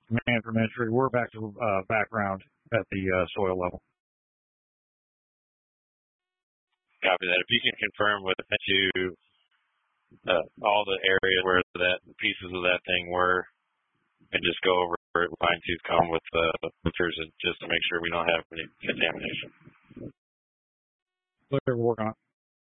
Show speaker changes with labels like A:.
A: Management entry. We're back to background at the soil level.
B: Copy that. If you can confirm with you all the areas where that pieces of that thing were, and just go over it fine tooth comb with filters, and just to make sure we don't have any contamination.
A: We're working on it.